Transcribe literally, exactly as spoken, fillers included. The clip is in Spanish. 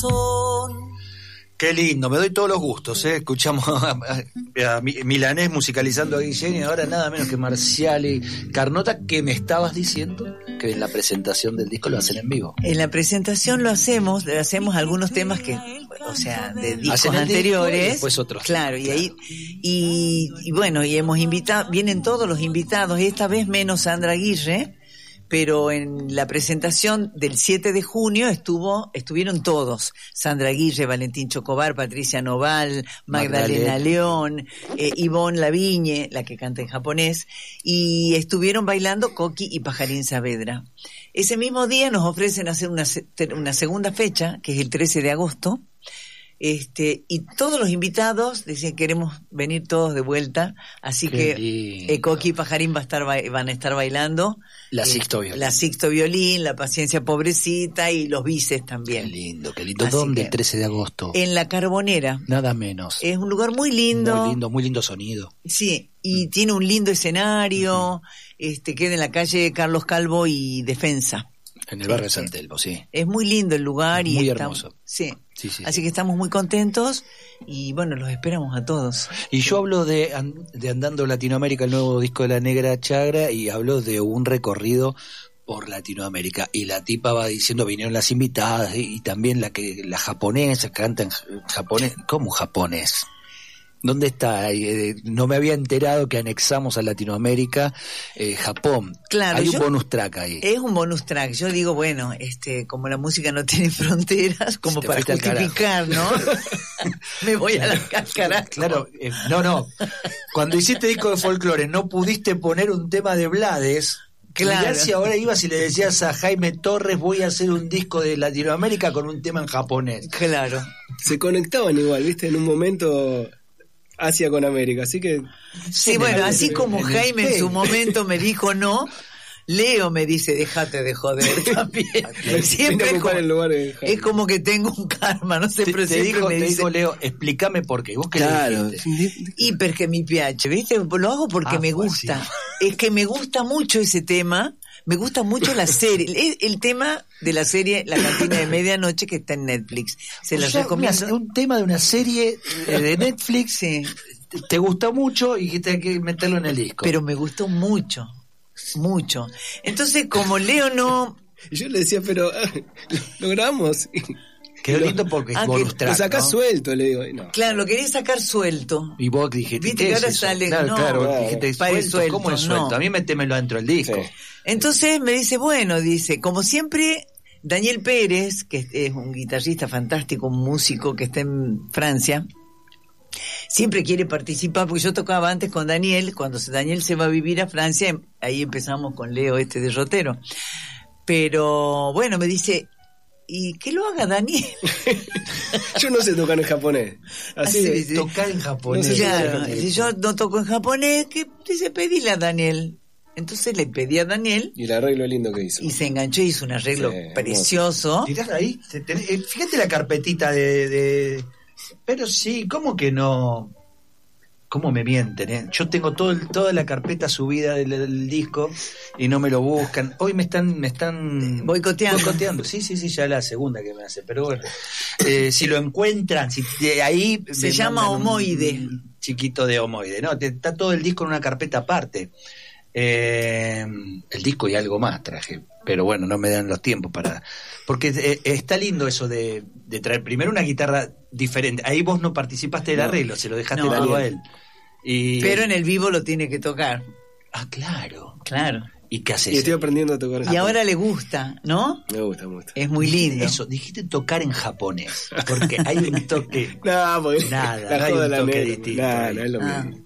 Qué lindo, me doy todos los gustos, ¿eh? Escuchamos a, a, a Milanés musicalizando a Guillén y ahora nada menos que Marcial y Carnota, que me estabas diciendo que en la presentación del disco lo hacen en vivo. En la presentación lo hacemos, le hacemos algunos temas que, o sea, de discos anteriores. Disco y después otros. Claro, y claro. ahí, y, y bueno, y hemos invitado, vienen todos los invitados, y esta vez menos Sandra Aguirre, pero en la presentación del siete de junio estuvo, estuvieron todos, Sandra Aguirre, Valentín Chocobar, Patricia Noval, Magdalena, Magdalena León, eh, Ivonne Lavigne, la que canta en japonés, y estuvieron bailando Coqui y Pajarín Saavedra. Ese mismo día nos ofrecen hacer una, una segunda fecha, que es el trece de agosto, Este, y todos los invitados decían queremos venir todos de vuelta, así Qué que eh, Coqui y Pajarín va a estar, van a estar bailando la eh, Sixto Violín, la Sixto Violín, la Paciencia Pobrecita y los Bices también. Qué lindo, qué lindo. Así ¿Dónde? El trece de agosto. En La Carbonera. Nada menos. Es un lugar muy lindo. Muy lindo, muy lindo sonido. Sí, y mm. tiene un lindo escenario, uh-huh. este queda en la calle Carlos Calvo y Defensa. En el barrio de San Telmo, sí. Es muy lindo el lugar. Muy y hermoso. Estamos, sí. Sí, sí, Así sí. que estamos muy contentos y bueno, los esperamos a todos. Y yo hablo de, de Andando Latinoamérica, el nuevo disco de La Negra Chagra, y hablo de un recorrido por Latinoamérica. Y la tipa va diciendo, vinieron las invitadas, y, y también la que la japonesa canta en japonés. ¿Cómo japonés? ¿Dónde está? Eh, no me había enterado que anexamos a Latinoamérica eh, Japón. Claro, hay un yo, bonus track ahí. Es un bonus track. Yo digo, bueno, este, como la música no tiene fronteras, como para justificar, ¿no? Me voy a la cáscara. Claro, eh, no, no. Cuando hiciste disco de folclore, no pudiste poner un tema de Blades. Claro. Mirá si ahora ibas y le decías a Jaime Torres, voy a hacer un disco de Latinoamérica con un tema en japonés. Claro. Se conectaban igual, ¿viste? En un momento Asia con América, así que... Sí, bueno, así como Jaime en su momento me dijo no, Leo me dice, déjate de joder también. Siempre es como, es como que tengo un karma, no sé, te, pero te se digo, digo, me te dice, digo, Leo, explícame por qué. ¿Vos qué claro. le dijiste? Hiper que mi pH, ¿viste? Lo hago porque ah, me gusta. Así. Es que me gusta mucho ese tema. Me gusta mucho la serie, el, el tema de la serie La Cantina de Medianoche que está en Netflix. Se las recomiendo. Una, un tema de una serie de Netflix, sí. te, te gusta mucho y que hay que meterlo en el disco. Pero me gustó mucho, mucho. Entonces, como Leo no... Yo le decía, pero ah, lo grabamos. Quedó lindo porque ah, es bonus track, lo sacás ¿no? suelto, le digo. No. Claro, lo quería sacar suelto. Y vos dijiste, viste que ahora es sale, claro, no, claro, claro, dijiste, suelto, suelto, ¿cómo es suelto? No. A mí métemelo dentro del disco. Sí. Entonces me dice, bueno, dice, como siempre, Daniel Pérez, que es un guitarrista fantástico, un músico que está en Francia, siempre quiere participar, porque yo tocaba antes con Daniel, cuando Daniel se va a vivir a Francia, ahí empezamos con Leo este derrotero. Pero bueno, me dice, y que lo haga Daniel. Yo no sé tocar en japonés. Así, Así de, tocar en japonés. No sé, claro, si yo no toco en japonés, que dice, pedile a Daniel. Entonces le pedí a Daniel. Y el arreglo lindo que hizo. Y se enganchó y hizo un arreglo sí, precioso. Tirás ahí, tenés, fíjate la carpetita de, de... Pero sí, ¿cómo que no? ¿Cómo me mienten, eh? Yo tengo todo el, toda la carpeta subida del, del disco y no me lo buscan. Hoy me están me están boicoteando. boicoteando. Sí, sí, sí, ya la segunda que me hace. Pero bueno, eh, si lo encuentran, si de ahí se llama Homoide. Un chiquito de Homoide, ¿no? Te, está todo el disco en una carpeta aparte. Eh, el disco y algo más traje, pero bueno, no me dan los tiempos para, porque eh, está lindo eso de, de traer primero una guitarra diferente. Ahí vos no participaste del no, arreglo, se lo dejaste no, todo a él. Y, pero en el vivo lo tiene que tocar. Ah, claro, claro. ¿Y qué haces? Y estoy aprendiendo a tocar en Y japonés. Ahora le gusta, ¿no? Me gusta, me gusta. Es muy lindo. Eso, dijiste tocar en japonés, porque hay un toque. No, porque nada, la no hay un la toque negra, distinto. Nada, no es lo ah. mismo.